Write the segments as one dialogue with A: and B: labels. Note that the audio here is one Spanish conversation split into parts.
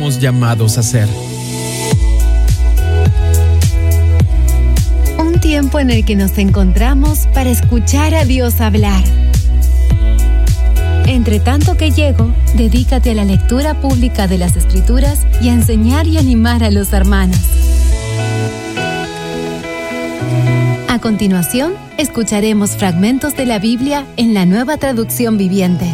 A: estamos llamados a ser.
B: Un tiempo en el que nos encontramos para escuchar a Dios hablar. Entre tanto que llego, dedícate a la lectura pública de las Escrituras y a enseñar y animar a los hermanos. A continuación, escucharemos fragmentos de la Biblia en la Nueva Traducción Viviente.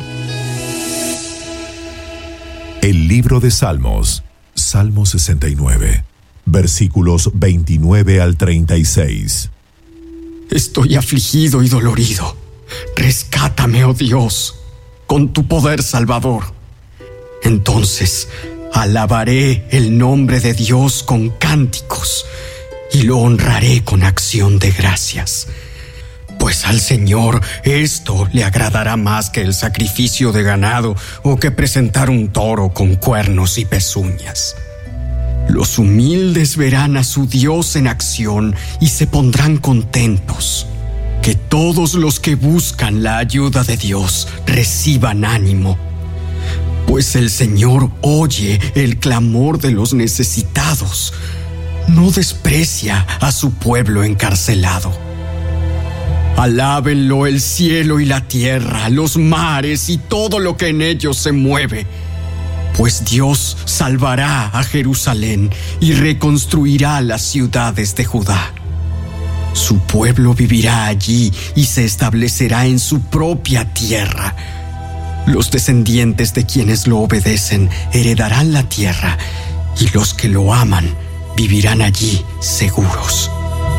C: El libro de Salmos, Salmo 69, versículos 29 al 36.
D: Estoy afligido y dolorido. Rescátame, oh Dios, con tu poder salvador. Entonces alabaré el nombre de Dios con cánticos y lo honraré con acción de gracias. Pues al Señor esto le agradará más que el sacrificio de ganado o que presentar un toro con cuernos y pezuñas. Los humildes verán a su Dios en acción y se pondrán contentos. Que todos los que buscan la ayuda de Dios reciban ánimo. Pues el Señor oye el clamor de los necesitados. No desprecia a su pueblo encarcelado. Alábenlo el cielo y la tierra, los mares y todo lo que en ellos se mueve. Pues Dios salvará a Jerusalén y reconstruirá las ciudades de Judá. Su pueblo vivirá allí y se establecerá en su propia tierra. Los descendientes de quienes lo obedecen heredarán la tierra y los que lo aman vivirán allí seguros.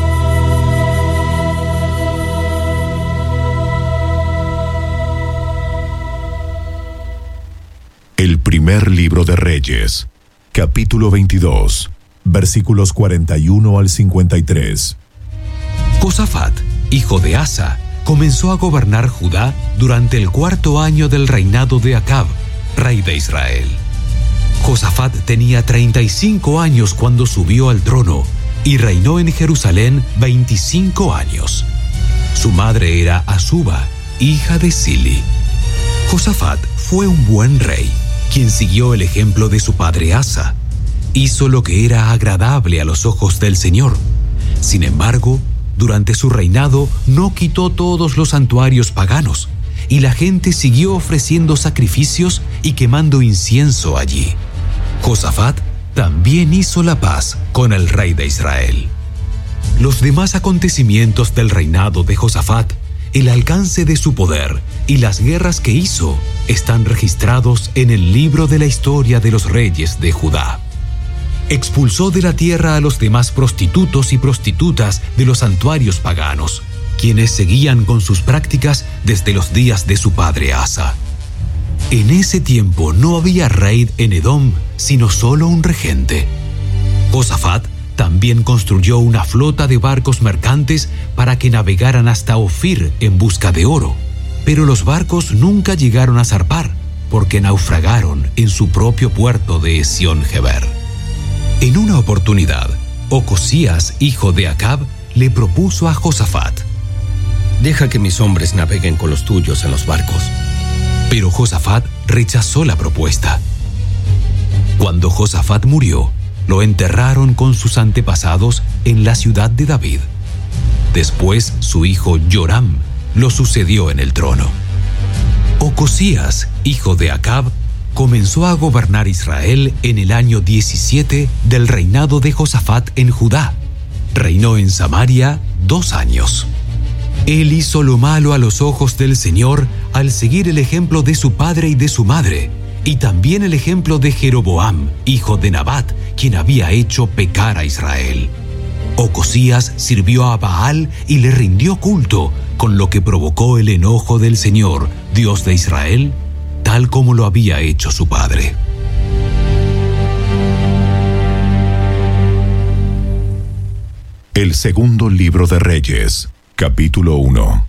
C: El primer libro de Reyes, capítulo 22, versículos 41 al 53.
E: Josafat, hijo de Asa, comenzó a gobernar Judá durante el 4º año del reinado de Acab, rey de Israel. Josafat tenía 35 años cuando subió al trono y reinó en Jerusalén 25 años. Su madre era Azuba, hija de Sili. Josafat fue un buen rey, quien siguió el ejemplo de su padre Asa. Hizo lo que era agradable a los ojos del Señor. Sin embargo, durante su reinado no quitó todos los santuarios paganos, y la gente siguió ofreciendo sacrificios y quemando incienso allí. Josafat también hizo la paz con el rey de Israel. Los demás acontecimientos del reinado de Josafat, el alcance de su poder y las guerras que hizo están registrados en el libro de la historia de los reyes de Judá. Expulsó de la tierra a los demás prostitutos y prostitutas de los santuarios paganos, quienes seguían con sus prácticas desde los días de su padre Asa. En ese tiempo no había rey en Edom, sino solo un regente. Josafat también construyó una flota de barcos mercantes para que navegaran hasta Ofir en busca de oro, pero los barcos nunca llegaron a zarpar, porque naufragaron en su propio puerto de Esión-Geber. En una oportunidad, Ocosías, hijo de Acab, le propuso a Josafat:
F: «Deja que mis hombres naveguen con los tuyos en los barcos».
E: Pero Josafat rechazó la propuesta. Cuando Josafat murió, lo enterraron con sus antepasados en la ciudad de David. Después, su hijo Joram lo sucedió en el trono. Ocosías, hijo de Acab, comenzó a gobernar Israel en el año 17 del reinado de Josafat en Judá. Reinó en Samaria 2 años. Él hizo lo malo a los ojos del Señor al seguir el ejemplo de su padre y de su madre, y también el ejemplo de Jeroboam, hijo de Nabat, quien había hecho pecar a Israel. Ocosías sirvió a Baal y le rindió culto, con lo que provocó el enojo del Señor, Dios de Israel, tal como lo había hecho su padre.
C: El segundo libro de Reyes, capítulo 1.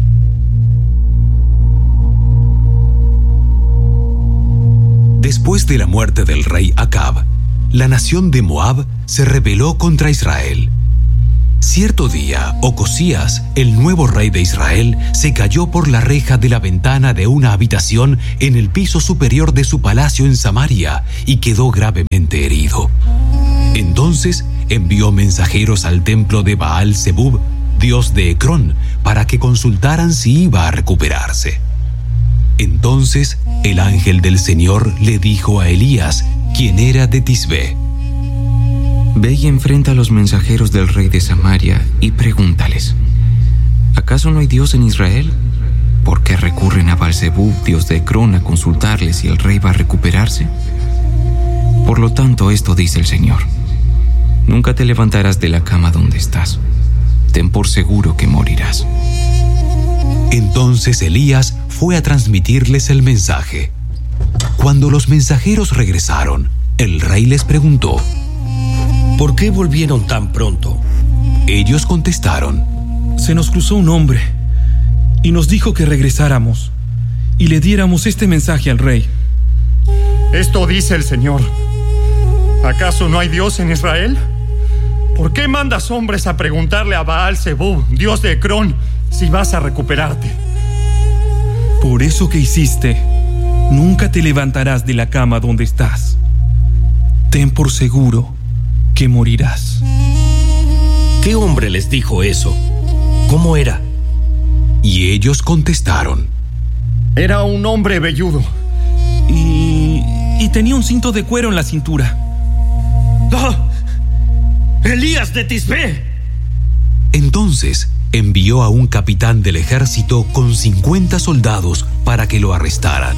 E: Después de la muerte del rey Acab, la nación de Moab se rebeló contra Israel. Cierto día, Ocosías, el nuevo rey de Israel, se cayó por la reja de la ventana de una habitación en el piso superior de su palacio en Samaria y quedó gravemente herido. Entonces envió mensajeros al templo de Baal-Zebub, dios de Ecrón, para que consultaran si iba a recuperarse. Entonces el ángel del Señor le dijo a Elías, quien era de Tisbé:
A: Ve y enfrenta a los mensajeros del rey de Samaria y pregúntales: ¿acaso no hay Dios en Israel? ¿Por qué recurren a Baal-Zebub, dios de Ecrón, a consultarle si el rey va a recuperarse? Por lo tanto, esto dice el Señor: nunca te levantarás de la cama donde estás. Ten por seguro que morirás.
E: Entonces Elías fue a transmitirles el mensaje. Cuando los mensajeros regresaron, el rey les preguntó:
F: ¿por qué volvieron tan pronto?
E: Ellos contestaron:
G: se nos cruzó un hombre y nos dijo que regresáramos y le diéramos este mensaje al rey.
H: Esto dice el Señor: ¿acaso no hay Dios en Israel? ¿Por qué mandas hombres a preguntarle a Baal-Zebub, dios de Ecrón, si vas a recuperarte?
G: Por eso que hiciste, nunca te levantarás de la cama donde estás. Ten por seguro que morirás.
F: ¿Qué hombre les dijo eso? ¿Cómo era?
E: Y ellos contestaron:
H: era un hombre velludo.
G: Y tenía un cinto de cuero en la cintura.
F: ¡Ah! ¡Elías de Tisbé!
E: Entonces envió a un capitán del ejército con 50 soldados para que lo arrestaran.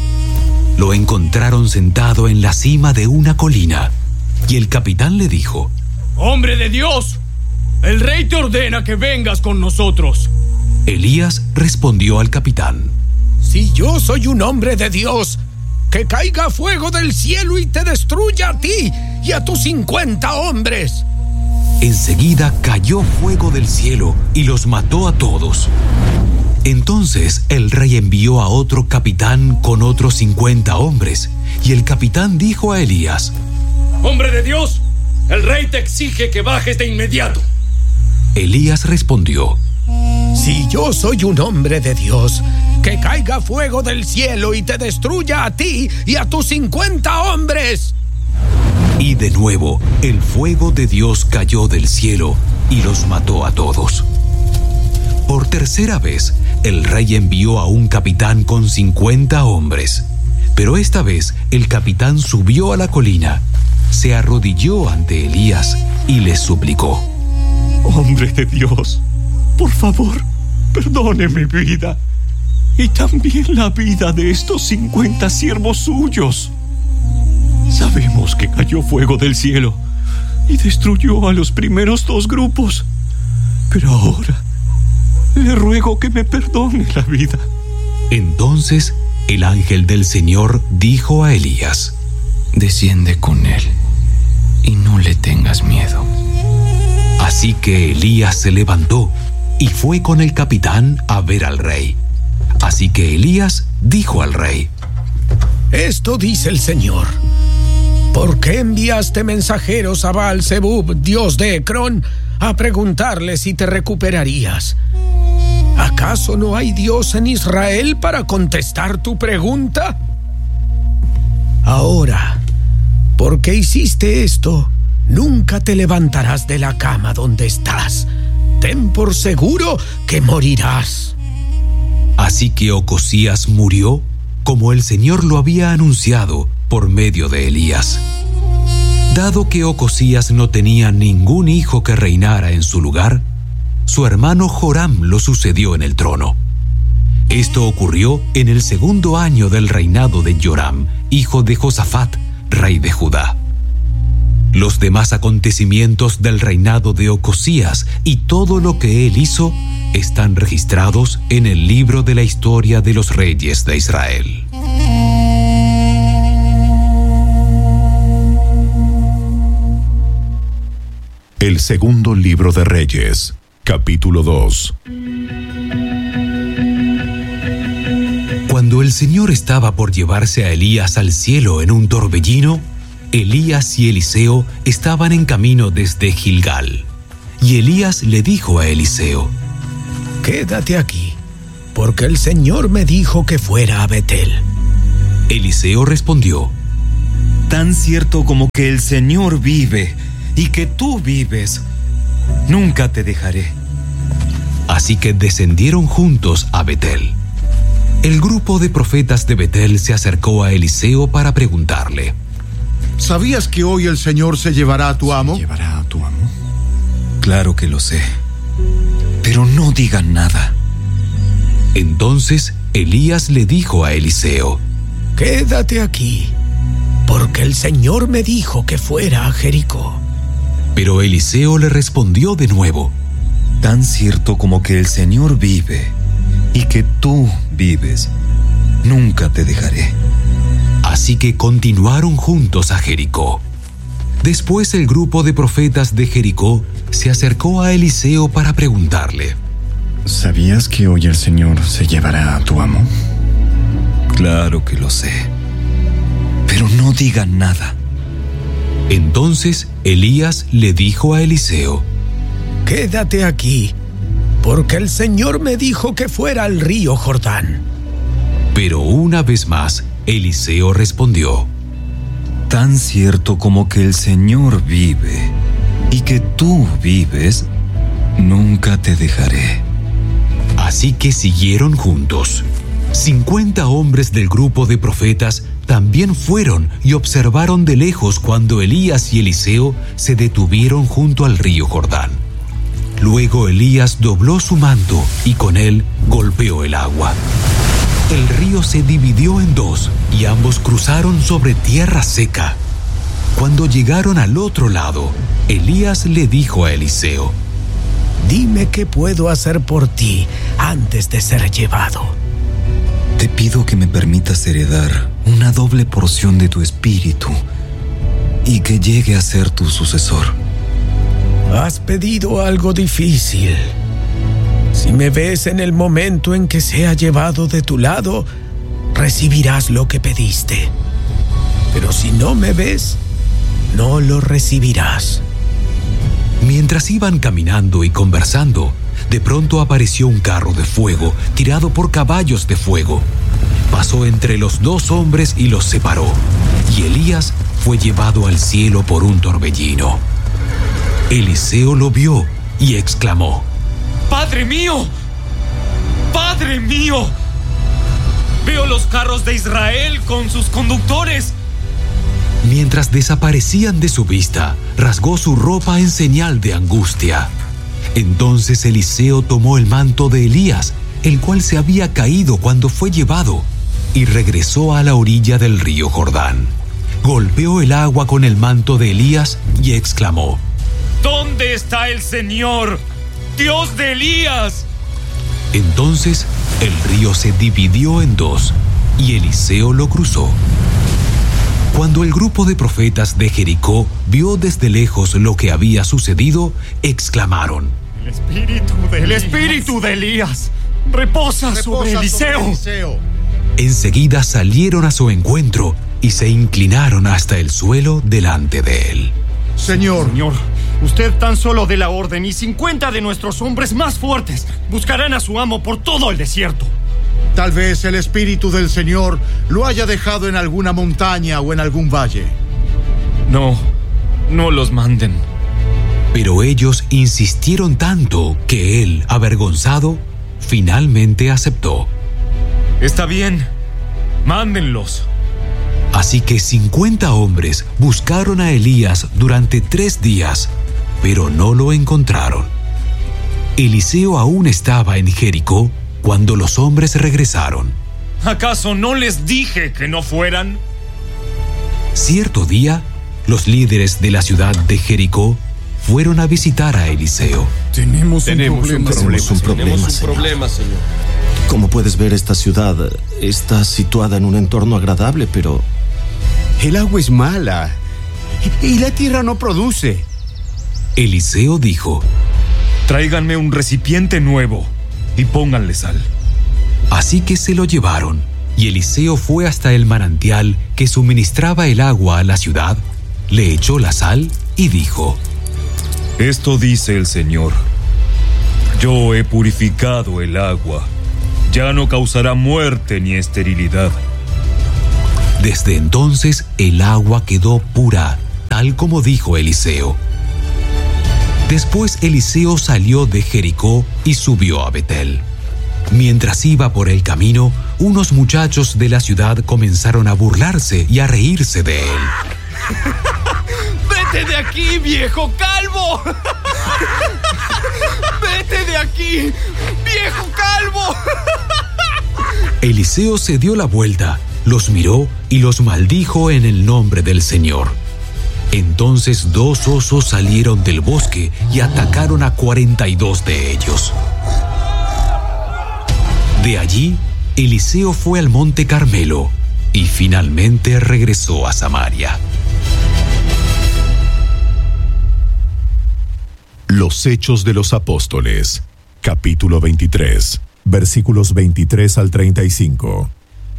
E: Lo encontraron sentado en la cima de una colina, y el capitán le dijo:
I: ¡hombre de Dios! El rey te ordena que vengas con nosotros.
E: Elías respondió al capitán:
I: si yo soy un hombre de Dios, que caiga fuego del cielo y te destruya a ti y a tus 50 hombres.
E: Enseguida cayó fuego del cielo y los mató a todos. Entonces el rey envió a otro capitán con otros 50 hombres, y el capitán dijo a Elías:
I: ¡hombre de Dios! El rey te exige que bajes de inmediato.
E: Elías respondió:
I: si yo soy un hombre de Dios, que caiga fuego del cielo y te destruya a ti y a tus 50 hombres.
E: Y de nuevo el fuego de Dios cayó del cielo y los mató a todos. Por tercera vez el rey envió a un capitán con 50 hombres, pero esta vez el capitán subió a la colina, se arrodilló ante Elías y le suplicó:
J: hombre de Dios, por favor, perdone mi vida y también la vida de estos 50 siervos suyos. Sabemos que cayó fuego del cielo y destruyó a los primeros 2 grupos, pero ahora le ruego que me perdone la vida.
E: Entonces el ángel del Señor dijo a Elías:
A: desciende con él y no le tengas miedo.
E: Así que Elías se levantó y fue con el capitán a ver al rey. Así que Elías dijo al rey:
I: esto dice el Señor: ¿por qué enviaste mensajeros a Baal-Zebub, dios de Ecrón, a preguntarle si te recuperarías? ¿Acaso no hay Dios en Israel para contestar tu pregunta? Ahora, ¿por qué hiciste esto? Nunca te levantarás de la cama donde estás. Ten por seguro que morirás.
E: Así que Ocosías murió como el Señor lo había anunciado por medio de Elías. Dado que Ocosías no tenía ningún hijo que reinara en su lugar, su hermano Joram lo sucedió en el trono. Esto ocurrió en el 2.º año del reinado de Joram, hijo de Josafat, rey de Judá. Los demás acontecimientos del reinado de Ocosías y todo lo que él hizo están registrados en el libro de la historia de los reyes de Israel.
C: El segundo libro de Reyes, capítulo 2.
E: Cuando el Señor estaba por llevarse a Elías al cielo en un torbellino, Elías y Eliseo estaban en camino desde Gilgal. Y Elías le dijo a Eliseo:
I: Quédate aquí, porque el Señor me dijo que fuera a Betel.
E: Eliseo respondió:
K: Tan cierto como que el Señor vive y que tú vives, nunca te dejaré.
E: Así que descendieron juntos a Betel. El grupo de profetas de Betel se acercó a Eliseo para preguntarle:
L: ¿Sabías que hoy el Señor se llevará a tu amo?
H: ¿Se llevará a tu amo?
K: Claro que lo sé, pero no digan nada.
E: Entonces Elías le dijo a Eliseo:
I: Quédate aquí, porque el Señor me dijo que fuera a Jericó.
E: Pero Eliseo le respondió de nuevo:
K: Tan cierto como que el Señor vive y que tú vives, nunca te dejaré.
E: Así que continuaron juntos a Jericó. Después el grupo de profetas de Jericó se acercó a Eliseo para preguntarle:
H: ¿Sabías que hoy el Señor se llevará a tu amo?
K: Claro que lo sé, pero no digan nada.
E: Entonces Elías le dijo a Eliseo:
I: Quédate aquí, porque el Señor me dijo que fuera al río Jordán.
E: Pero una vez más Eliseo respondió:
K: Tan cierto como que el Señor vive y que tú vives, nunca te dejaré.
E: Así que siguieron juntos. 50 hombres del grupo de profetas también fueron y observaron de lejos cuando Elías y Eliseo se detuvieron junto al río Jordán. Luego Elías dobló su manto y con él golpeó el agua. El río se dividió en dos y ambos cruzaron sobre tierra seca. Cuando llegaron al otro lado, Elías le dijo a Eliseo:
I: Dime qué puedo hacer por ti antes de ser llevado.
K: Te pido que me permitas heredar una doble porción de tu espíritu y que llegue a ser tu sucesor.
I: Has pedido algo difícil. Si me ves en el momento en que sea llevado de tu lado, recibirás lo que pediste. Pero si no me ves, no lo recibirás.
E: Mientras iban caminando y conversando, de pronto apareció un carro de fuego tirado por caballos de fuego. Pasó entre los dos hombres y los separó, y Elías fue llevado al cielo por un torbellino. Eliseo lo vio y exclamó:
F: ¡Padre mío! ¡Padre mío! Veo los carros de Israel con sus conductores.
E: Mientras desaparecían de su vista, rasgó su ropa en señal de angustia. Entonces Eliseo tomó el manto de Elías, el cual se había caído cuando fue llevado, y regresó a la orilla del río Jordán. Golpeó el agua con el manto de Elías y exclamó:
F: ¿Dónde está el Señor, Dios de Elías?
E: Entonces el río se dividió en dos y Eliseo lo cruzó. Cuando el grupo de profetas de Jericó vio desde lejos lo que había sucedido, exclamaron:
H: El espíritu de Elías reposa sobre Eliseo.
E: Enseguida salieron a su encuentro y se inclinaron hasta el suelo delante de él.
H: Señor, usted tan solo dé la orden y 50 de nuestros hombres más fuertes buscarán a su amo por todo el desierto.
L: Tal vez el espíritu del Señor lo haya dejado en alguna montaña o en algún valle.
K: No los manden.
E: Pero ellos insistieron tanto que él, avergonzado, finalmente aceptó.
F: Está bien, mándenlos.
E: Así que 50 hombres buscaron a Elías durante 3 días, pero no lo encontraron. Eliseo aún estaba en Jericó cuando los hombres regresaron.
F: ¿Acaso no les dije que no fueran?
E: Cierto día, los líderes de la ciudad de Jericó fueron a visitar a Eliseo.
M: Tenemos un problema, Señor. Como puedes ver, esta ciudad está situada en un entorno agradable, pero
D: el agua es mala y la tierra no produce.
E: Eliseo dijo:
K: Tráiganme un recipiente nuevo y pónganle sal.
E: Así que se lo llevaron, y Eliseo fue hasta el manantial que suministraba el agua a la ciudad, le echó la sal y dijo:
J: Esto dice el Señor: yo he purificado el agua, ya no causará muerte ni esterilidad.
E: Desde entonces el agua quedó pura, tal como dijo Eliseo. Después Eliseo salió de Jericó y subió a Betel. Mientras iba por el camino, unos muchachos de la ciudad comenzaron a burlarse y a reírse de él.
F: ¡Vete de aquí, viejo calvo! ¡Vete de aquí, viejo calvo!
E: Eliseo se dio la vuelta, los miró y los maldijo en el nombre del Señor. Entonces 2 osos salieron del bosque y atacaron a 42 de ellos. De allí, Eliseo fue al monte Carmelo y finalmente regresó a Samaria.
C: Los Hechos de los Apóstoles, capítulo 23, versículos 23 al 35.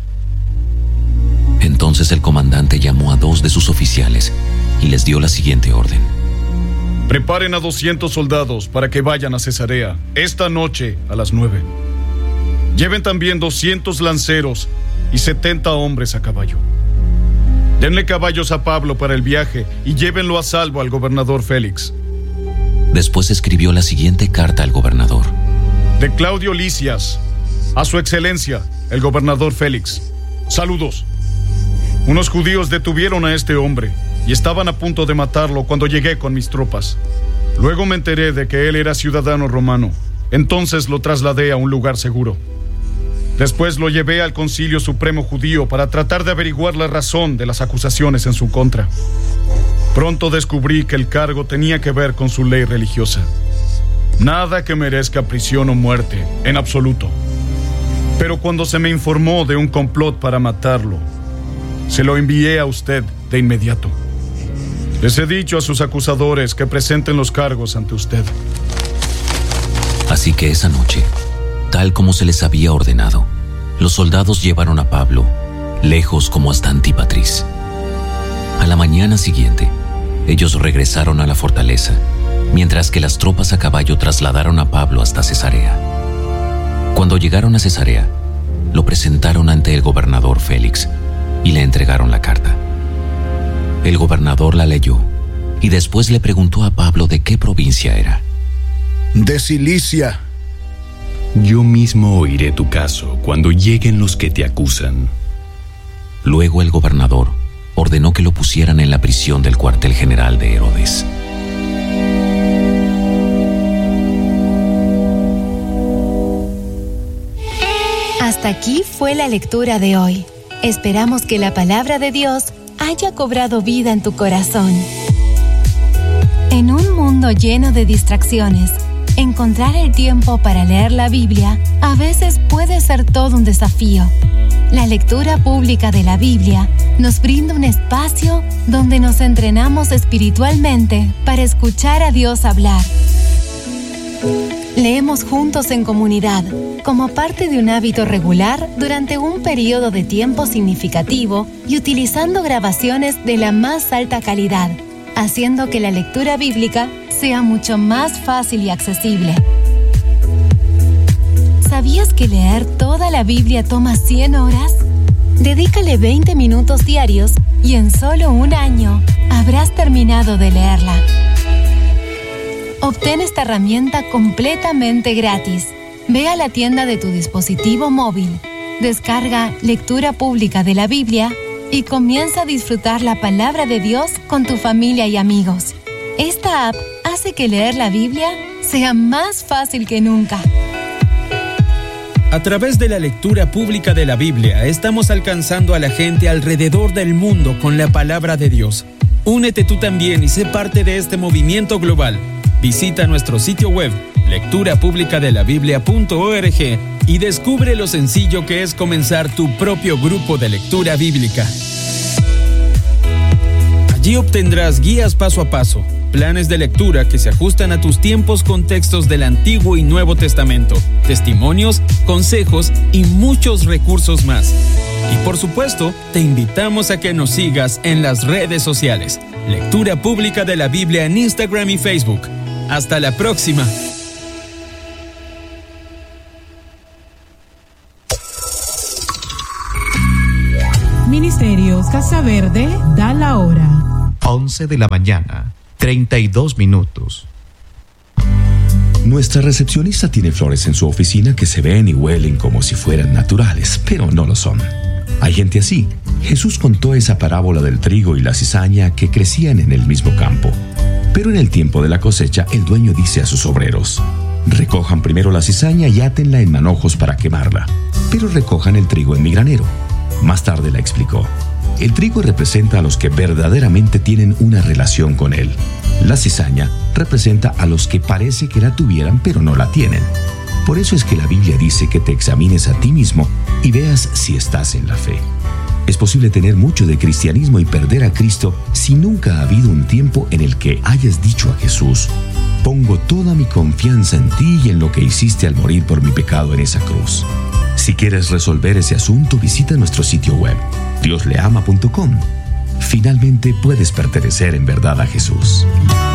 N: Entonces el comandante llamó a 2 de sus oficiales y les dio la siguiente orden:
O: preparen a 200 soldados para que vayan a Cesarea esta noche a las 9. Lleven también 200 lanceros y 70 hombres a caballo. Denle caballos a Pablo para el viaje y llévenlo a salvo al gobernador Félix.
N: Después escribió la siguiente carta al gobernador:
O: de Claudio Lisias, a su excelencia, el gobernador Félix. Saludos. Unos judíos detuvieron a este hombre y estaban a punto de matarlo cuando llegué con mis tropas. Luego me enteré de que él era ciudadano romano. Entonces lo trasladé a un lugar seguro. Después lo llevé al Concilio Supremo Judío para tratar de averiguar la razón de las acusaciones en su contra. Pronto descubrí que el cargo tenía que ver con su ley religiosa. Nada que merezca prisión o muerte, en absoluto. Pero cuando se me informó de un complot para matarlo, se lo envié a usted de inmediato. Les he dicho a sus acusadores que presenten los cargos ante usted.
N: Así que esa noche, tal como se les había ordenado, los soldados llevaron a Pablo, lejos como hasta Antípatris. A la mañana siguiente, ellos regresaron a la fortaleza, mientras que las tropas a caballo trasladaron a Pablo hasta Cesarea. Cuando llegaron a Cesarea, lo presentaron ante el gobernador Félix y le entregaron la carta. El gobernador la leyó y después le preguntó a Pablo de qué provincia era.
L: De Cilicia.
P: Yo mismo oiré tu caso cuando lleguen los que te acusan.
N: Luego el gobernador ordenó que lo pusieran en la prisión del cuartel general de Herodes.
B: Hasta aquí fue la lectura de hoy. Esperamos que la palabra de Dios haya cobrado vida en tu corazón. En un mundo lleno de distracciones, encontrar el tiempo para leer la Biblia a veces puede ser todo un desafío. La lectura pública de la Biblia nos brinda un espacio donde nos entrenamos espiritualmente para escuchar a Dios hablar. Leemos juntos en comunidad, como parte de un hábito regular durante un periodo de tiempo significativo y utilizando grabaciones de la más alta calidad, haciendo que la lectura bíblica sea mucho más fácil y accesible. ¿Sabías que leer toda la Biblia toma 100 horas? Dedícale 20 minutos diarios y en solo un año habrás terminado de leerla. Obtén esta herramienta completamente gratis. Ve a la tienda de tu dispositivo móvil, descarga Lectura Pública de la Biblia y comienza a disfrutar la palabra de Dios con tu familia y amigos. Esta app hace que leer la Biblia sea más fácil que nunca.
Q: A través de la lectura pública de la Biblia, estamos alcanzando a la gente alrededor del mundo con la palabra de Dios. Únete tú también y sé parte de este movimiento global. Visita nuestro sitio web, lecturapublicadelabiblia.org, y descubre lo sencillo que es comenzar tu propio grupo de lectura bíblica. Allí obtendrás guías paso a paso, planes de lectura que se ajustan a tus tiempos con textos del Antiguo y Nuevo Testamento, testimonios, consejos y muchos recursos más. Y por supuesto, te invitamos a que nos sigas en las redes sociales. Lectura Pública de la Biblia en Instagram y Facebook. Hasta la próxima.
R: Ministerios Casa Verde da la hora.
S: 11 de la mañana, 32 minutos.
T: Nuestra recepcionista tiene flores en su oficina que se ven y huelen como si fueran naturales, pero no lo son. Hay gente así. Jesús contó esa parábola del trigo y la cizaña que crecían en el mismo campo. Pero en el tiempo de la cosecha, el dueño dice a sus obreros: recojan primero la cizaña y átenla en manojos para quemarla, pero recojan el trigo en mi granero. Más tarde la explicó: el trigo representa a los que verdaderamente tienen una relación con él. La cizaña representa a los que parece que la tuvieran pero no la tienen. Por eso es que la Biblia dice que te examines a ti mismo y veas si estás en la fe. Es posible tener mucho de cristianismo y perder a Cristo si nunca ha habido un tiempo en el que hayas dicho a Jesús: pongo toda mi confianza en ti y en lo que hiciste al morir por mi pecado en esa cruz. Si quieres resolver ese asunto, visita nuestro sitio web, diosleama.com. Finalmente puedes pertenecer en verdad a Jesús.